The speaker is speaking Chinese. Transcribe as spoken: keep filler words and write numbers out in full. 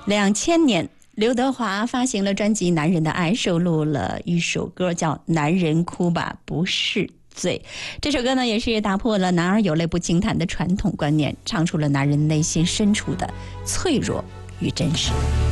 两千年，刘德华发行了专辑《男人的爱》，收录了一首歌叫《男人哭吧不是罪》。这首歌呢，也是打破了男儿有泪不轻弹的传统观念，唱出了男人内心深处的脆弱与真实。